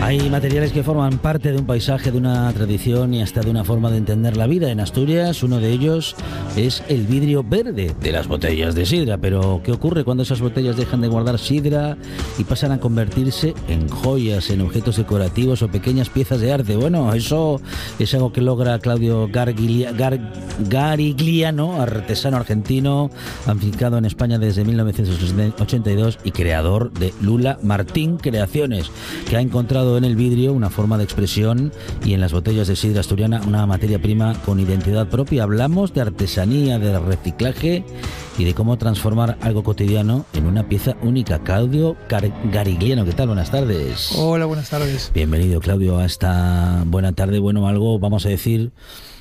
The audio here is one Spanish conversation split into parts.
Hay materiales que forman parte de un paisaje, de una tradición y hasta de una forma de entender la vida. En Asturias, uno de ellos es el vidrio verde de las botellas de sidra. Pero, ¿qué ocurre cuando esas botellas dejan de guardar sidra y pasan a convertirse en joyas, en objetos decorativos o pequeñas piezas de arte? Bueno, eso es algo que logra Claudio Garigliano, artesano argentino, afincado en España desde 1982 y creador de Lula Martín Creaciones, que ha encontrado en el vidrio una forma de expresión y en las botellas de sidra asturiana una materia prima con identidad propia. Hablamos de artesanía, de reciclaje y de cómo transformar algo cotidiano en una pieza única. Claudio Garigliano, ¿qué tal? Buenas tardes. Hola, buenas tardes. Bienvenido, Claudio, a esta buena tarde. Bueno, algo, vamos a decir,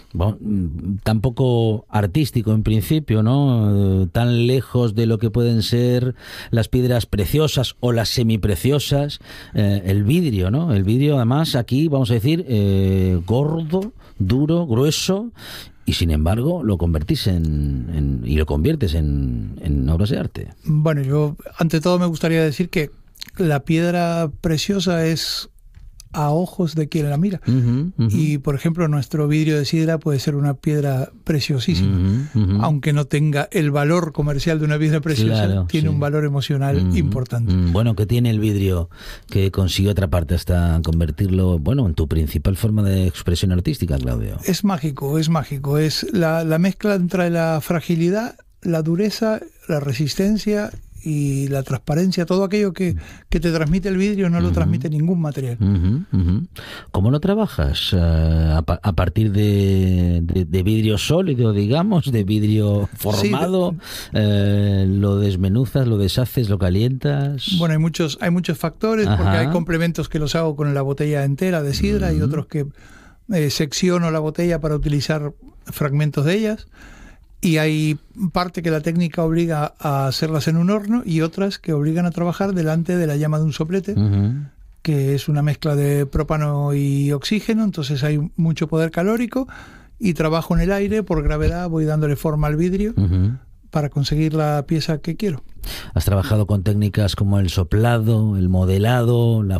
tampoco artístico en principio, ¿no? Tan lejos de lo que pueden ser las piedras preciosas o las semipreciosas, el vidrio, ¿no? El vidrio, además, aquí vamos a decir gordo, duro, grueso, y sin embargo lo convertís y lo conviertes en obras de arte. Bueno, yo ante todo me gustaría decir que la piedra preciosa es a ojos de quien la mira. Y, por ejemplo, nuestro vidrio de sidra puede ser una piedra preciosísima. Aunque no tenga el valor comercial de una piedra preciosa, claro, tiene un valor emocional importante. Bueno, ¿qué tiene el vidrio que consiguió otra parte hasta convertirlo, en tu principal forma de expresión artística, Claudio? Es mágico, es mágico. Es la mezcla entre la fragilidad, la dureza, la resistencia y la transparencia, todo aquello que te transmite el vidrio no lo transmite ningún material. ¿Cómo lo trabajas? ¿A partir de vidrio sólido, digamos, de vidrio formado? Sí, ¿lo desmenuzas, lo deshaces, lo calientas? Bueno, hay muchos factores, porque hay complementos que los hago con la botella entera de sidra y otros que secciono la botella para utilizar fragmentos de ellas. Y hay parte que la técnica obliga a hacerlas en un horno y otras que obligan a trabajar delante de la llama de un soplete, que es una mezcla de propano y oxígeno, entonces hay mucho poder calórico y trabajo en el aire, por gravedad voy dándole forma al vidrio para conseguir la pieza que quiero. Has trabajado con técnicas como el soplado, el modelado, la